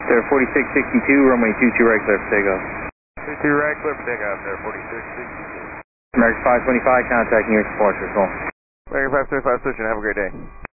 Sir 4662, runway 22 right clear for takeoff. 22 right clear for takeoff, sir 4662. American 525 contacting your departure, call. American 525 switching, have a great day.